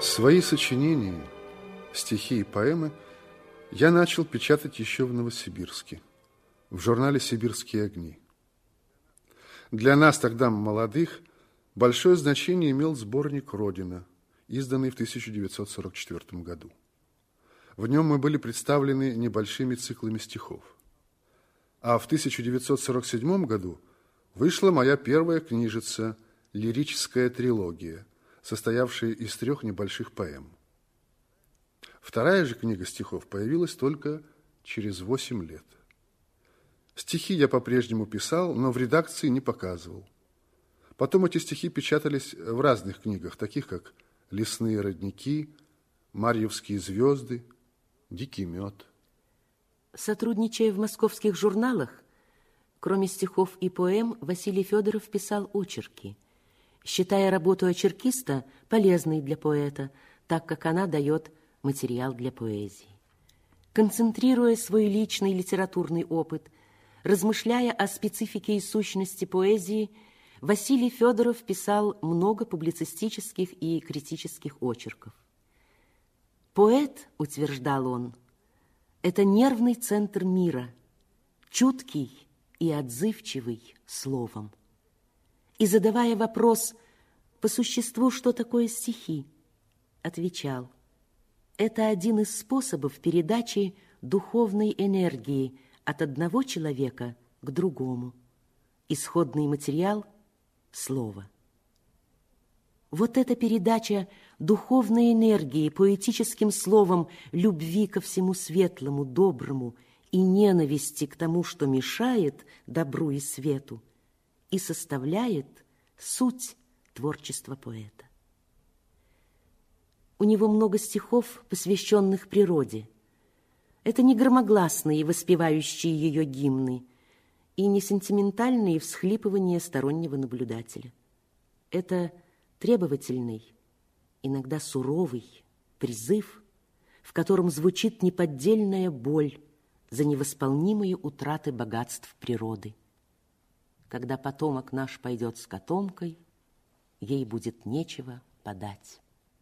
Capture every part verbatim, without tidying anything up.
Свои сочинения, стихи и поэмы я начал печатать еще в Новосибирске, в журнале «Сибирские огни». Для нас, тогда молодых, большое значение имел сборник «Родина», изданный в тысяча девятьсот сорок четвёртом году. В нем мы были представлены небольшими циклами стихов. А в тысяча девятьсот сорок седьмом году вышла моя первая книжица «Лирическая трилогия», состоявшая из трех небольших поэм. Вторая же книга стихов появилась только через восемь лет. Стихи я по-прежнему писал, но в редакции не показывал. Потом эти стихи печатались в разных книгах, таких как «Лесные родники», «Марьевские звезды», «Дикий мед». Сотрудничая в московских журналах, кроме стихов и поэм, Василий Федоров писал очерки, считая работу очеркиста полезной для поэта, так как она дает материал для поэзии. Концентрируя свой личный литературный опыт, размышляя о специфике и сущности поэзии, Василий Федоров писал много публицистических и критических очерков. Поэт, утверждал он, это нервный центр мира, чуткий и отзывчивый словом. И, задавая вопрос по существу, что такое стихи, отвечал: это один из способов передачи духовной энергии от одного человека к другому. Исходный материал – слово. Вот эта передача духовной энергии поэтическим словом любви ко всему светлому, доброму и ненависти к тому, что мешает добру и свету, и составляет суть творчества поэта. У него много стихов, посвященных природе. Это не громогласные, воспевающие ее гимны, и не сентиментальные всхлипывания стороннего наблюдателя. Это требовательный, иногда суровый призыв, в котором звучит неподдельная боль за невосполнимые утраты богатств природы. Когда потомок наш пойдет с котомкой, ей будет нечего подать.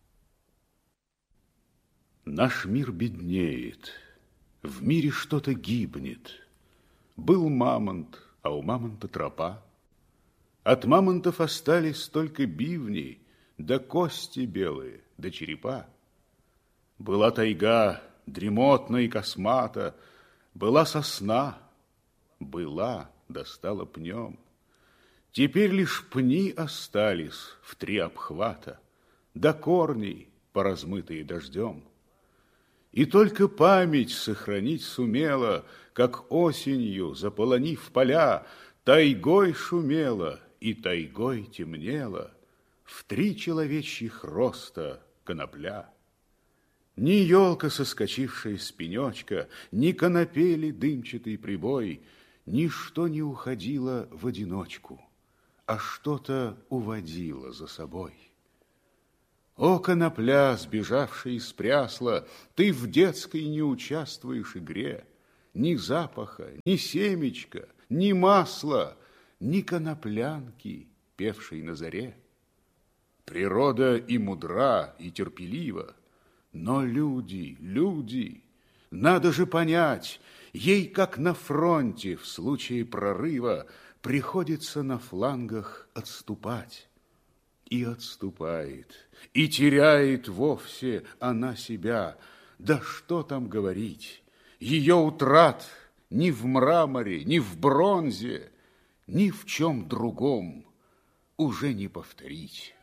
Наш мир беднеет, в мире что-то гибнет. Был мамонт, а у мамонта тропа. От мамонтов остались только бивни, да кости белые, да черепа. Была тайга, дремотна и космата, была сосна, была, да стала пнем. Теперь лишь пни остались в три обхвата, да корни, поразмытые дождем. И только память сохранить сумела, как осенью, заполонив поля, тайгой шумела и тайгой темнела в три человечьих роста конопля. Ни елка, соскочившая с пенечка, ни конопели дымчатый прибой, ничто не уходило в одиночку, а что-то уводило за собой. О, конопля, сбежавшая из прясла, ты в детской не участвуешь игре. Ни запаха, ни семечка, ни масла, ни коноплянки, певшей на заре. Природа и мудра, и терпелива, но люди, люди, надо же понять, ей, как на фронте в случае прорыва, приходится на флангах отступать. И отступает, и теряет вовсе она себя. Да что там говорить, ее утрат ни в мраморе, ни в бронзе, ни в чем другом уже не повторить.